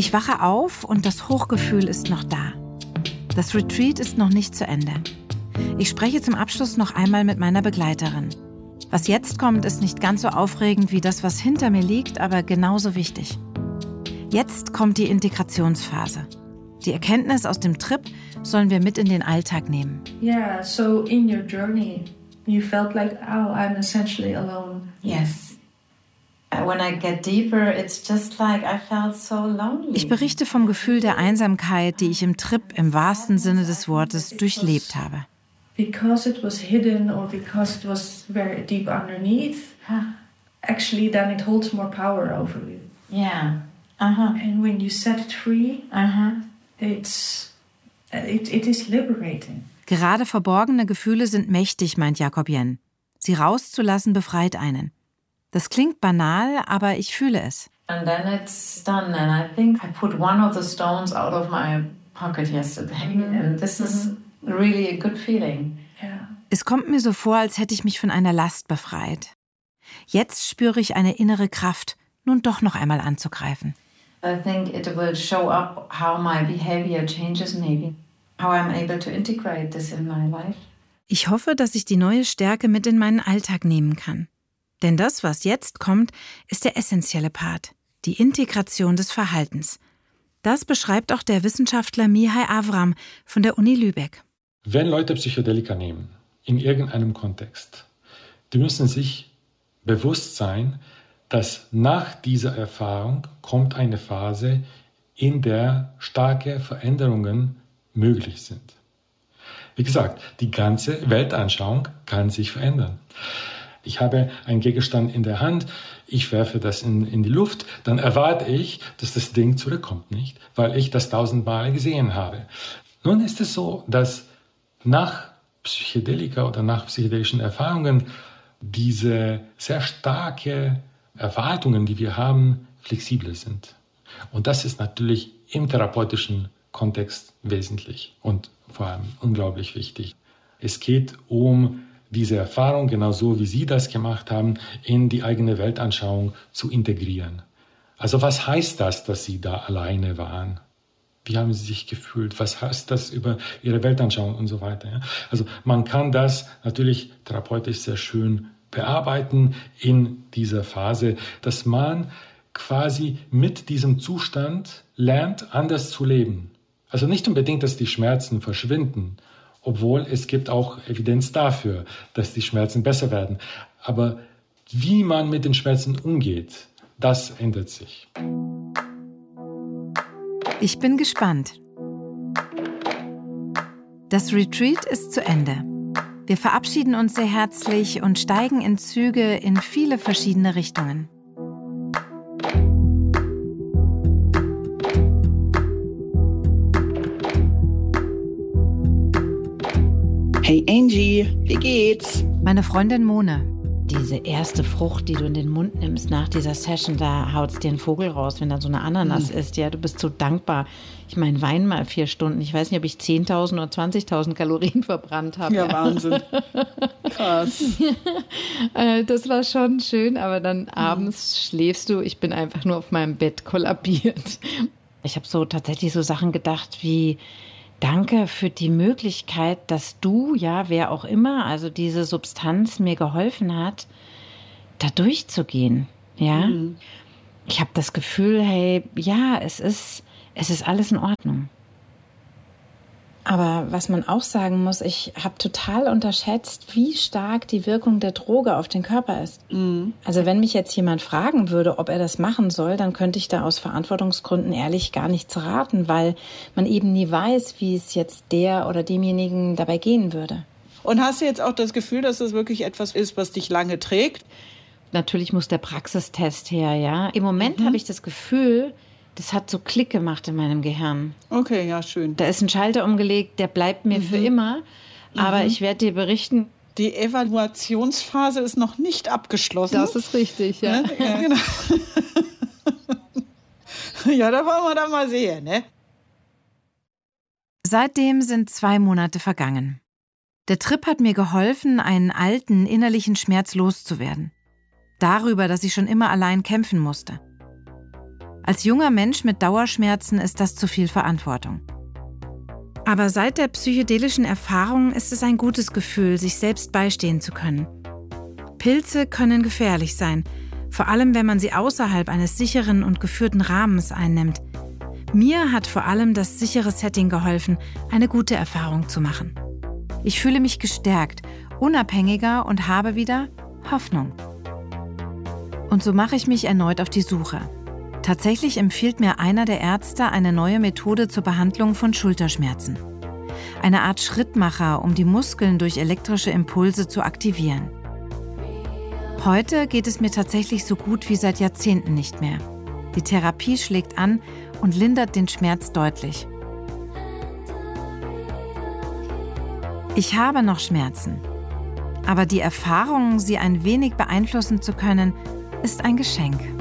Ich wache auf und das Hochgefühl ist noch da. Das Retreat ist noch nicht zu Ende. Ich spreche zum Abschluss noch einmal mit meiner Begleiterin. Was jetzt kommt, ist nicht ganz so aufregend wie das, was hinter mir liegt, aber genauso wichtig. Jetzt kommt die Integrationsphase. Die Erkenntnis aus dem Trip sollen wir mit in den Alltag nehmen. Yeah, so in your journey, you felt like, oh, I'm essentially alone. Yes. When I get deeper, it's just like I felt so lonely. Ich berichte vom Gefühl der Einsamkeit, die ich im Trip im wahrsten Sinne des Wortes durchlebt habe. Because it was hidden or because it was very deep underneath, actually then it holds more power over you. Yeah. And when you set it free, it is liberating. Gerade verborgene Gefühle sind mächtig, meint Jakob Jen. Sie rauszulassen befreit einen. Das klingt banal, aber ich fühle es. And then it's done, and I think I put one of the stones out of my pocket yesterday, and this is really a good feeling. Yeah. Es kommt mir so vor, als hätte ich mich von einer Last befreit. Jetzt spüre ich eine innere Kraft, nun doch noch einmal anzugreifen. I think it will show up how my behavior changes maybe, how I'm able to integrate this in my life. Ich hoffe, dass ich die neue Stärke mit in meinen Alltag nehmen kann. Denn das, was jetzt kommt, ist der essentielle Part, die Integration des Verhaltens. Das beschreibt auch der Wissenschaftler Mihai Avram von der Uni Lübeck. Wenn Leute Psychedelika nehmen, in irgendeinem Kontext, die müssen sich bewusst sein, dass nach dieser Erfahrung kommt eine Phase, in der starke Veränderungen möglich sind. Wie gesagt, die ganze Weltanschauung kann sich verändern. Ich habe einen Gegenstand in der Hand, ich werfe das in die Luft, dann erwarte ich, dass das Ding zurückkommt, nicht? Weil ich das 1000 Mal gesehen habe. Nun ist es so, dass nach Psychedelika oder nach psychedelischen Erfahrungen diese sehr starke Erwartungen, die wir haben, flexibel sind. Und das ist natürlich im therapeutischen Kontext wesentlich und vor allem unglaublich wichtig. Es geht um diese Erfahrung, genauso wie Sie das gemacht haben, in die eigene Weltanschauung zu integrieren. Also was heißt das, dass Sie da alleine waren? Wie haben Sie sich gefühlt? Was heißt das über Ihre Weltanschauung und so weiter? Ja? Also man kann das natürlich therapeutisch sehr schön bearbeiten in dieser Phase, dass man quasi mit diesem Zustand lernt, anders zu leben. Also nicht unbedingt, dass die Schmerzen verschwinden, obwohl es gibt auch Evidenz dafür, dass die Schmerzen besser werden. Aber wie man mit den Schmerzen umgeht, das ändert sich. Ich bin gespannt. Das Retreat ist zu Ende. Wir verabschieden uns sehr herzlich und steigen in Züge in viele verschiedene Richtungen. Hey Angie, wie geht's? Meine Freundin Mone. Diese erste Frucht, die du in den Mund nimmst nach dieser Session, da haut's dir ein Vogel raus, wenn da so eine Ananas ist. Ja, du bist so dankbar. Ich meine, Wein mal 4 Stunden. Ich weiß nicht, ob ich 10.000 oder 20.000 Kalorien verbrannt habe. Ja, Wahnsinn. Krass. Das war schon schön, aber dann abends schläfst du. Ich bin einfach nur auf meinem Bett kollabiert. Ich habe so tatsächlich so Sachen gedacht wie: Danke für die Möglichkeit, dass du, ja, wer auch immer, also diese Substanz mir geholfen hat, da durchzugehen, ja. Ich habe das Gefühl, hey, ja, es ist alles in Ordnung. Aber was man auch sagen muss, ich habe total unterschätzt, wie stark die Wirkung der Droge auf den Körper ist. Also wenn mich jetzt jemand fragen würde, ob er das machen soll, dann könnte ich da aus Verantwortungsgründen ehrlich gar nichts raten, weil man eben nie weiß, wie es jetzt der oder demjenigen dabei gehen würde. Und hast du jetzt auch das Gefühl, dass das wirklich etwas ist, was dich lange trägt? Natürlich muss der Praxistest her, ja. Im Moment habe ich das Gefühl, das hat so Klick gemacht in meinem Gehirn. Okay, ja, schön. Da ist ein Schalter umgelegt, der bleibt mir für immer. Aber ich werde dir berichten. Die Evaluationsphase ist noch nicht abgeschlossen. Das ist richtig, ja. Ja, genau. Ja, da wollen wir dann mal sehen, ne? Seitdem sind 2 Monate vergangen. Der Trip hat mir geholfen, einen alten innerlichen Schmerz loszuwerden. Darüber, dass ich schon immer allein kämpfen musste. Als junger Mensch mit Dauerschmerzen ist das zu viel Verantwortung. Aber seit der psychedelischen Erfahrung ist es ein gutes Gefühl, sich selbst beistehen zu können. Pilze können gefährlich sein, vor allem wenn man sie außerhalb eines sicheren und geführten Rahmens einnimmt. Mir hat vor allem das sichere Setting geholfen, eine gute Erfahrung zu machen. Ich fühle mich gestärkt, unabhängiger und habe wieder Hoffnung. Und so mache ich mich erneut auf die Suche. Tatsächlich empfiehlt mir einer der Ärzte eine neue Methode zur Behandlung von Schulterschmerzen. Eine Art Schrittmacher, um die Muskeln durch elektrische Impulse zu aktivieren. Heute geht es mir tatsächlich so gut wie seit Jahrzehnten nicht mehr. Die Therapie schlägt an und lindert den Schmerz deutlich. Ich habe noch Schmerzen, aber die Erfahrung, sie ein wenig beeinflussen zu können, ist ein Geschenk.